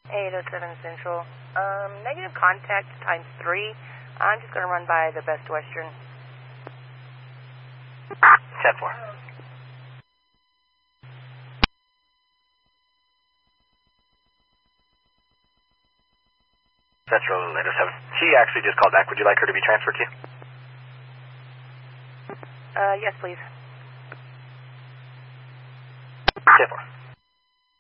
807 Central. Negative contact times 3. I'm just going to run by the Best Western. 10-4. Central, 807. She actually just called back. Would you like her to be transferred to you? Yes, please. 10-4.